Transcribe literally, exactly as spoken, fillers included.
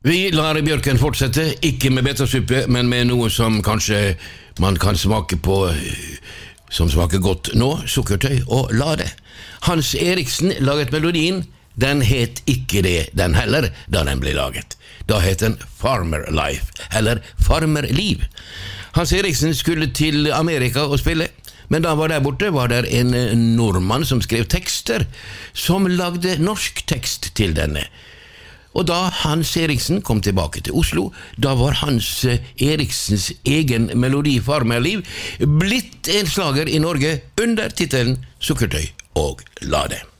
Vi lar bjørken fortsette, ikke med betasuppe, men med noe som kanskje man kan smake på, som smaker godt nå, sukkertøy og lade. Hans Eriksen laget melodien, den het ikke det den heller da den ble laget. Da het den Farmer Life, eller Farmerliv. Hans Eriksen skulle til Amerika og spille, men da han var der borte, var der en nordmann som skrev tekster, som lagde norsk tekst til denne. Og da Hans Eriksen kom tilbake til Oslo, da var Hans Eriksens egen melodi Farmerliv blitt en slager i Norge under titelen Sukkertøy og lade.